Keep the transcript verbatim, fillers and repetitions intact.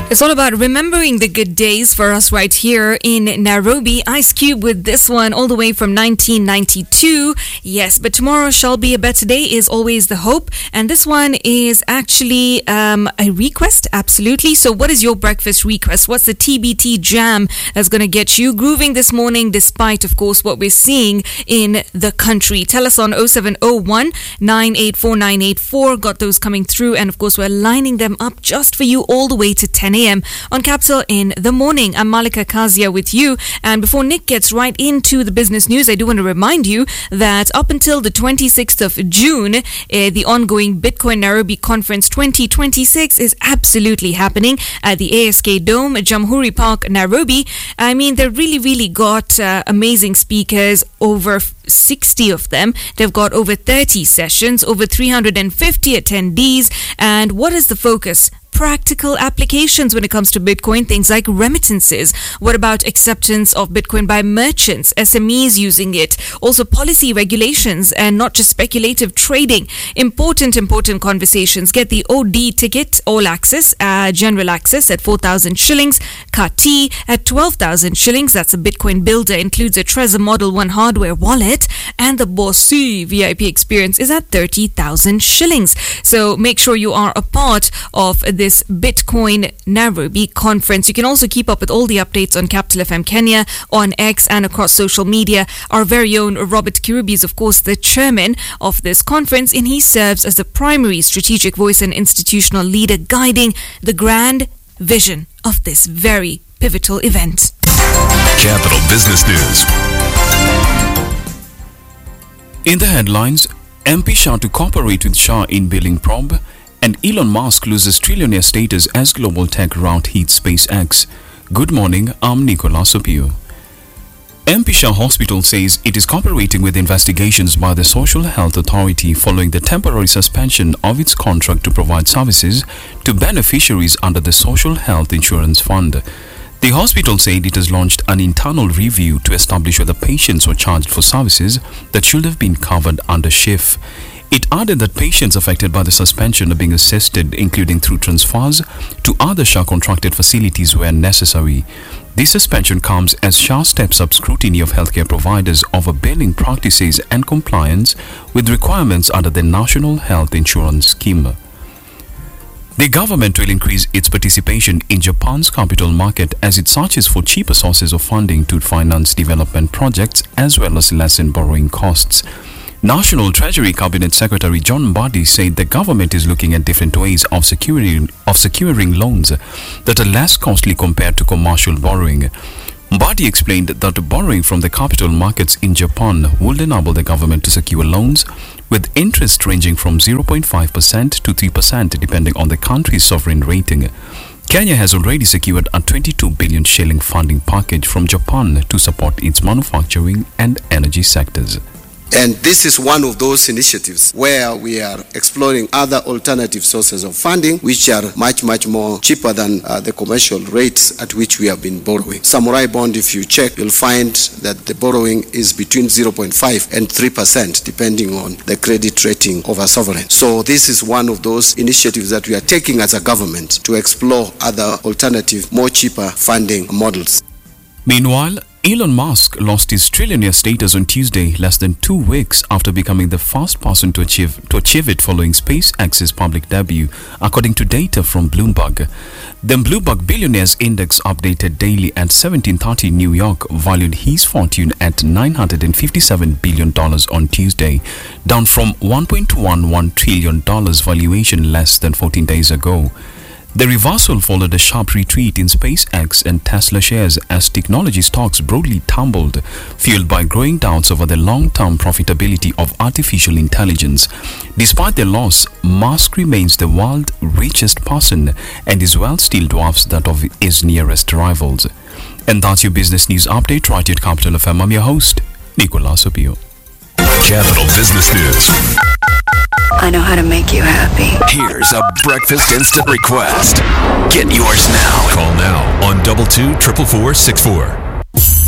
It's all about remembering the good days for us right here in Nairobi. Ice Cube with this one all the way from nineteen ninety-two. Yes, but tomorrow shall be a better day is always the hope. And this one is actually um, a request, absolutely. So what is your breakfast request? What's the T B T jam that's going to get you grooving this morning despite, of course, what we're seeing in the country? Tell us on oh seven oh one, nine eight four nine eight four. Got those coming through. And, of course, we're lining them up just for you all the way to ten a.m. on Capital in the Morning. I'm Malika Kazia with you. And before Nick gets right into the business news, I do want to remind you that up until the twenty-sixth of June, uh, the ongoing Bitcoin Nairobi Conference twenty twenty-six is absolutely happening at the A S K Dome, Jamhuri Park, Nairobi. I mean, they really, really got uh, amazing speakers, over sixty of them. They've got over thirty sessions, over three hundred fifty attendees. And what is the focus? Practical applications when it comes to Bitcoin, things like remittances. What about acceptance of Bitcoin by merchants, S M Es using it? Also policy regulations and not just speculative trading. Important, important conversations. Get the O D ticket, all access, uh, general access at four thousand shillings. Kati at twelve thousand shillings. That's a Bitcoin builder. Includes a Trezor Model one hardware wallet. And the Bossy V I P experience is at thirty thousand shillings. So make sure you are a part of this Bitcoin Nairobi conference. You can also keep up with all the updates on Capital F M Kenya, on X and across social media. Our very own Robert Kirubi is, of course, the chairman of this conference, and he serves as the primary strategic voice and institutional leader guiding the grand vision of this very pivotal event. Capital Business News. In the headlines, M P Shah to cooperate with Shah in billing probe, and Elon Musk loses trillionaire status as global tech rout hits SpaceX. Good morning, I'm Nicolas Opio. M P Shah Hospital says it is cooperating with investigations by the Social Health Authority following the temporary suspension of its contract to provide services to beneficiaries under the Social Health Insurance Fund. The hospital said it has launched an internal review to establish whether patients were charged for services that should have been covered under S H I F. It added that patients affected by the suspension are being assisted, including through transfers to other Shah contracted facilities where necessary. This suspension comes as Shah steps up scrutiny of healthcare providers over billing practices and compliance with requirements under the National Health Insurance Scheme. The government will increase its participation in Japan's capital market as it searches for cheaper sources of funding to finance development projects as well as lessen borrowing costs. National Treasury Cabinet Secretary John Mbadi said the government is looking at different ways of securing, of securing loans that are less costly compared to commercial borrowing. Mbadi explained that borrowing from the capital markets in Japan would enable the government to secure loans with interest ranging from zero point five percent to three percent depending on the country's sovereign rating. Kenya has already secured a twenty-two billion shilling funding package from Japan to support its manufacturing and energy sectors. And this is one of those initiatives where we are exploring other alternative sources of funding which are much, much more cheaper than uh, the commercial rates at which we have been borrowing. Samurai Bond, if you check, you'll find that the borrowing is between zero point five and three percent depending on the credit rating of a sovereign. So this is one of those initiatives that we are taking as a government to explore other alternative, more cheaper funding models. Meanwhile, Elon Musk lost his trillionaire status on Tuesday, less than two weeks after becoming the first person to achieve to achieve it following SpaceX's public debut, according to data from Bloomberg. The Bloomberg Billionaires Index, updated daily at seventeen thirty New York, valued his fortune at nine hundred fifty-seven billion dollars on Tuesday, down from one point one one trillion dollars valuation less than fourteen days ago. The reversal followed a sharp retreat in SpaceX and Tesla shares as technology stocks broadly tumbled, fueled by growing doubts over the long-term profitability of artificial intelligence. Despite the loss, Musk remains the world's richest person and his wealth still dwarfs that of his nearest rivals. And that's your business news update right here at Capital F M. I'm your host, Nicolas Opio. Capital Business News. I know how to make you happy. Here's a breakfast instant request. Get yours now. Call now on double two triple four six four.